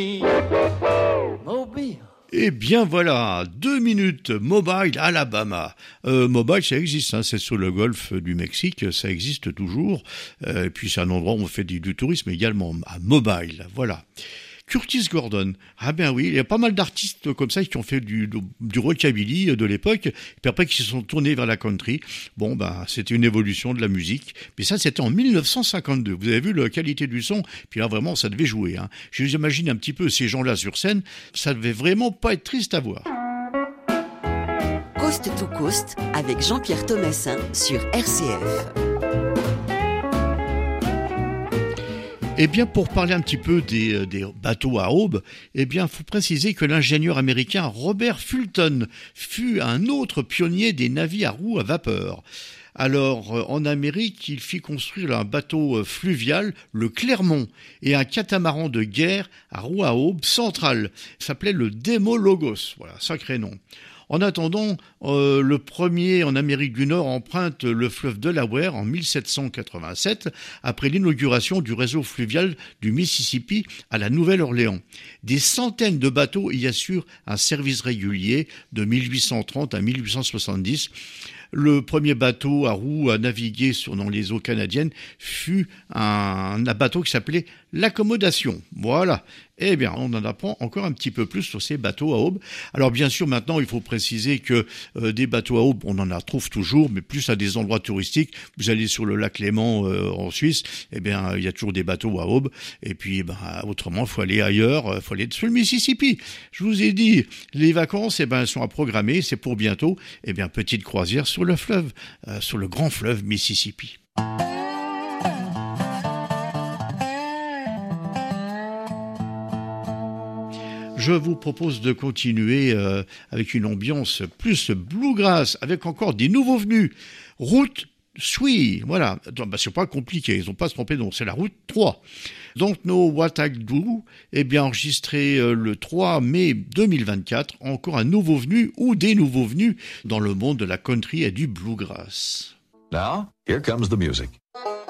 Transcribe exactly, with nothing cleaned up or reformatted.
Mobile. Eh bien voilà, deux minutes, Mobile, Alabama. Euh, Mobile, ça existe, hein, c'est sur le golfe du Mexique, ça existe toujours. Euh, et puis c'est un endroit où on fait du, du tourisme également, à Mobile, voilà. Curtis Gordon, ah ben oui, il y a pas mal d'artistes comme ça qui ont fait du, du, du rockabilly de l'époque, et puis après qui se sont tournés vers la country. Bon ben, c'était une évolution de la musique, mais ça c'était en dix-neuf cent cinquante-deux. Vous avez vu la qualité du son, puis là vraiment ça devait jouer. Hein. Je vous imagine un petit peu ces gens-là sur scène, ça devait vraiment pas être triste à voir. Coast to Coast avec Jean-Pierre Thomassin sur R C F. Eh bien, pour parler un petit peu des, des bateaux à aube, eh bien, faut préciser que l'ingénieur américain Robert Fulton fut un autre pionnier des navires à roues à vapeur. Alors, en Amérique, il fit construire un bateau fluvial, le Clermont, et un catamaran de guerre à roues à aube central. Il s'appelait le Démologos. Voilà, sacré nom. En attendant, euh, le premier en Amérique du Nord emprunte le fleuve Delaware en mille sept cent quatre-vingt-sept, après l'inauguration du réseau fluvial du Mississippi à la Nouvelle-Orléans. Des centaines de bateaux y assurent un service régulier de mille huit cent trente à mille huit cent soixante-dix. Le premier bateau à roues à naviguer sur, dans les eaux canadiennes fut un, un bateau qui s'appelait l'Accommodation. Voilà. Eh bien, on en apprend encore un petit peu plus sur ces bateaux à aube. Alors, bien sûr, maintenant, il faut préciser que euh, des bateaux à aube, on en trouve toujours, mais plus à des endroits touristiques. Vous allez sur le lac Léman euh, en Suisse, eh bien, il y a toujours des bateaux à aube. Et puis, eh ben, autrement, il faut aller ailleurs, il faut aller sur le Mississippi. Je vous ai dit, les vacances, eh ben, elles sont à programmer, c'est pour bientôt. Eh bien, petite croisière sur le fleuve, euh, sur le grand fleuve Mississippi. Je vous propose de continuer euh, avec une ambiance plus bluegrass, avec encore des nouveaux venus. Route trois, voilà. Bah, c'est pas compliqué, ils n'ont pas se trompé, donc c'est la route trois. Don't Know What I Do, eh bien enregistré euh, le trois mai deux mille vingt-quatre, encore un nouveau venu ou des nouveaux venus dans le monde de la country et du bluegrass. Now, here comes the music.